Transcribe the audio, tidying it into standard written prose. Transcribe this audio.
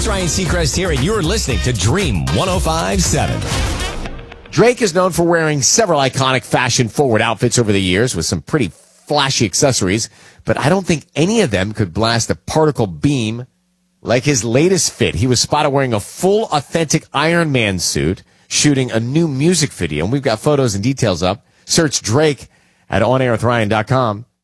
it's Ryan Seacrest here, and you're listening to Dream 105.7. Drake is known for wearing several iconic fashion-forward outfits over the years with some pretty flashy accessories, but I don't think any of them could blast a particle beam like his latest fit. He was spotted wearing a full, authentic Iron Man suit, shooting a new music video, and we've got photos and details up. Search Drake at onairwithryan.com.